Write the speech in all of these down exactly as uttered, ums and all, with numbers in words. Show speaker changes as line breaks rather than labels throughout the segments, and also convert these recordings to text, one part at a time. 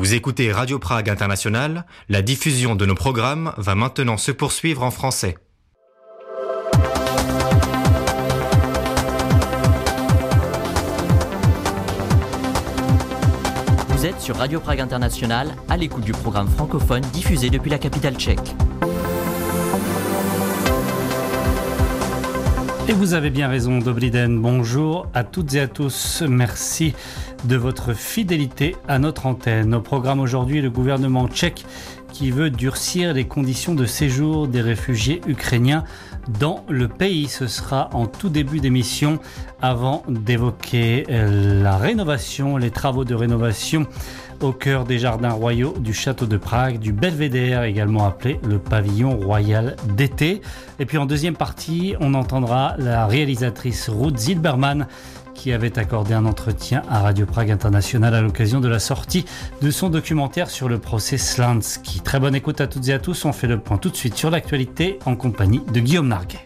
Vous écoutez Radio Prague International, la diffusion de nos programmes va maintenant se poursuivre en français.
Vous êtes sur Radio Prague International, à l'écoute du programme francophone diffusé depuis la capitale tchèque.
Et vous avez bien raison, Dobrý den. Bonjour à toutes et à tous. Merci de votre fidélité à notre antenne. Au programme aujourd'hui, le gouvernement tchèque qui veut durcir les conditions de séjour des réfugiés ukrainiens dans le pays. Ce sera en tout début d'émission avant d'évoquer la rénovation, les travaux de rénovation au cœur des jardins royaux du château de Prague, du Belvédère, également appelé le pavillon royal d'été. Et puis en deuxième partie, on entendra la réalisatrice Ruth Zilberman qui avait accordé un entretien à Radio Prague International à l'occasion de la sortie de son documentaire sur le procès Slansky. Très bonne écoute à toutes et à tous. On fait le point tout de suite sur l'actualité en compagnie de Guillaume Narguet.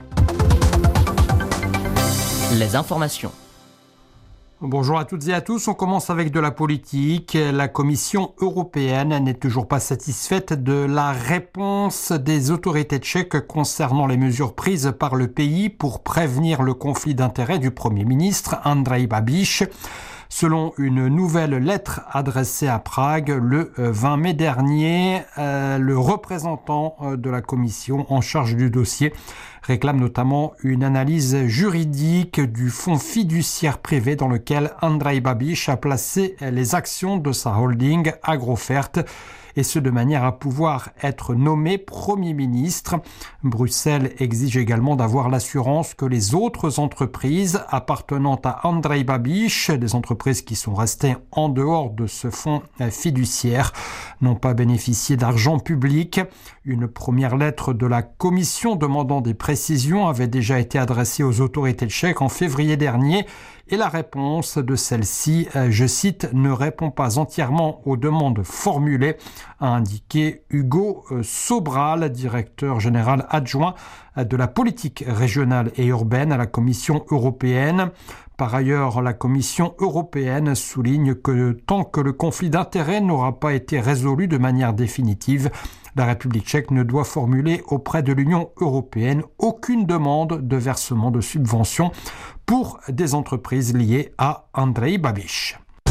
Les informations.
Bonjour à toutes et à tous, on commence avec de la politique. La Commission européenne n'est toujours pas satisfaite de la réponse des autorités tchèques concernant les mesures prises par le pays pour prévenir le conflit d'intérêts du Premier ministre Andrej Babiš. Selon une nouvelle lettre adressée à Prague le vingt mai dernier, euh, le représentant de la Commission en charge du dossier réclame notamment une analyse juridique du fonds fiduciaire privé dans lequel Andrej Babiš a placé les actions de sa holding Agrofert, et ce de manière à pouvoir être nommé Premier ministre. Bruxelles exige également d'avoir l'assurance que les autres entreprises appartenant à Andrej Babiš, des entreprises qui sont restées en dehors de ce fonds fiduciaire, n'ont pas bénéficié d'argent public. Une première lettre de la Commission demandant des précisions avait déjà été adressée aux autorités tchèques en février dernier. Et la réponse de celle-ci, je cite, ne répond pas entièrement aux demandes formulées, a indiqué Hugo Sobral, directeur général adjoint de la politique régionale et urbaine à la Commission européenne. Par ailleurs, la Commission européenne souligne que tant que le conflit d'intérêts n'aura pas été résolu de manière définitive, la République tchèque ne doit formuler auprès de l'Union européenne aucune demande de versement de subventions pour des entreprises liées à Andrej Babiš.